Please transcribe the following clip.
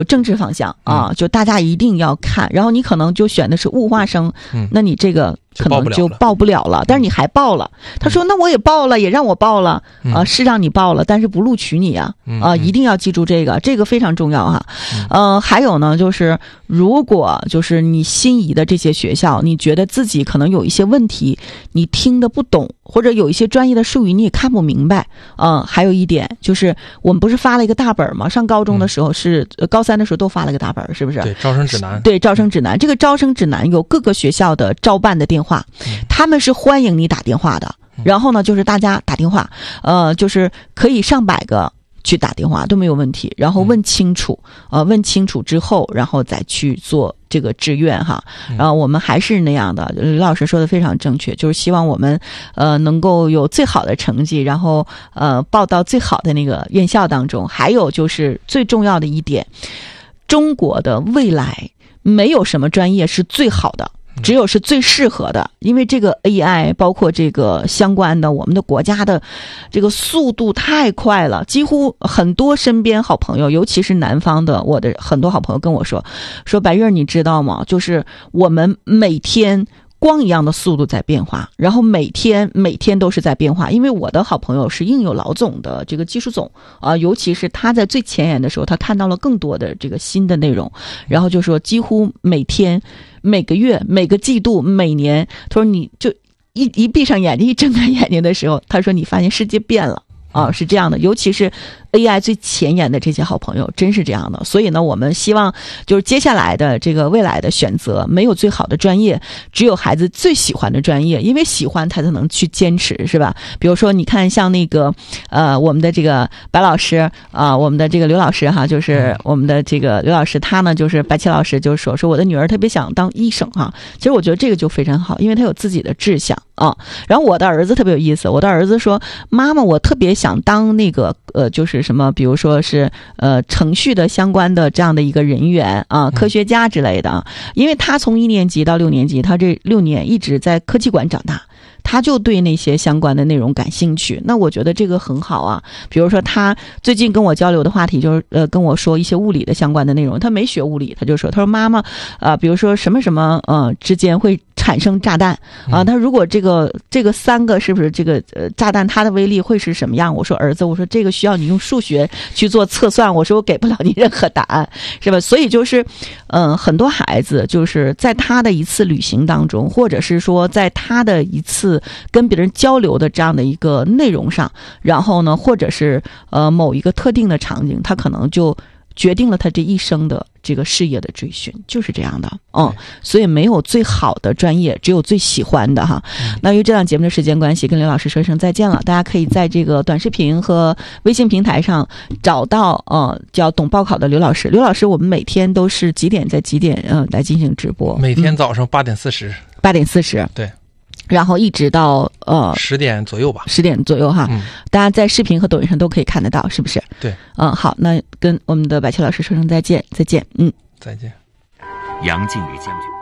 政治方向啊，就大家一定要看。然后你可能就选的是物化生，那你这个可能就报不了了。但是你还报了，他说那我也报了，也让我报了是让你报了，但是不录取你啊一定要记住这个非常重要哈。还有呢，就是如果就是你心仪的这些学校，你觉得自己可能有一些问题，你听得不懂，或者有一些专业的术语你也看不明白，还有一点就是我们不是发了一个大本吗？上高中的时候是高3的时候都发了个大本，是不是？ 对，招生指南。 对，招生指南。这个招生指南有各个学校的招办的电话，他们是欢迎你打电话的。然后呢，就是大家打电话，就是可以上百个去打电话都没有问题，然后问清楚，问清楚之后，然后再去做这个志愿哈。然后我们还是那样的，刘老师说的非常正确，就是希望我们能够有最好的成绩，然后报到最好的那个院校当中。还有就是最重要的一点，中国的未来没有什么专业是最好的，只有是最适合的。因为这个 AI 包括这个相关的，我们的国家的这个速度太快了，几乎很多身边好朋友，尤其是南方的，我的很多好朋友跟我说白月你知道吗，就是我们每天光一样的速度在变化，然后每天都是在变化。因为我的好朋友是应有老总的这个技术总尤其是他在最前沿的时候，他看到了更多的这个新的内容，然后就说几乎每天、每个月、每个季度、每年，他说你就一闭上眼睛，一睁开眼睛的时候，他说你发现世界变了是这样的。尤其是 AI 最前沿的这些好朋友，真是这样的。所以呢，我们希望就是接下来的这个未来的选择，没有最好的专业，只有孩子最喜欢的专业，因为喜欢他才能去坚持，是吧？比如说你看像那个我们的这个白老师我们的这个刘老师哈，就是我们的这个刘老师，他呢就是白起老师就说我的女儿特别想当医生哈。其实我觉得这个就非常好，因为他有自己的志向然后我的儿子特别有意思，我的儿子说妈妈我特别想当那个就是什么，比如说是程序的相关的这样的一个人员科学家之类的。因为他从1年级到6年级，他这6年一直在科技馆长大，他就对那些相关的内容感兴趣。那我觉得这个很好啊。比如说他最近跟我交流的话题就是跟我说一些物理的相关的内容，他没学物理，他说妈妈比如说什么什么之间会产生炸弹他如果这个3个是不是这个炸弹它的威力会是什么样？我说儿子，我说这个需要你用数学去做测算，我说我给不了你任何答案，是吧？所以就是很多孩子就是在他的一次旅行当中，或者是说在他的一次跟别人交流的这样的一个内容上，然后呢或者是某一个特定的场景，他可能就决定了他这一生的这个事业的追寻，就是这样的所以没有最好的专业，只有最喜欢的哈。那由于这档节目的时间关系，跟刘老师说一声再见了。大家可以在这个短视频和微信平台上找到叫懂报考的刘老师。刘老师我们每天都是几点在几点来进行直播？ 每天早上8点40。对， 然后一直到 10点左右吧 ，10点左右哈。大家在视频和抖音上都可以看得到，是不是？ 对。 好，那跟我们的白秋老师说声再见。再见。 再见。 杨靖宇将军。